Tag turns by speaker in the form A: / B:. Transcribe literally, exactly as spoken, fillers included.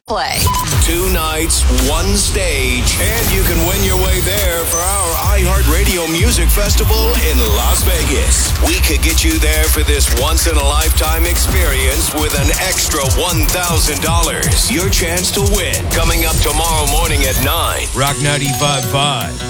A: Play.
B: Two nights, one stage, and you can win your way there for our iHeartRadio Music Festival in Las Vegas. We could get you there for this once-in-a-lifetime experience with an extra one thousand dollars. Your chance to win, coming up tomorrow morning at nine.
C: Rock ninety-five point five.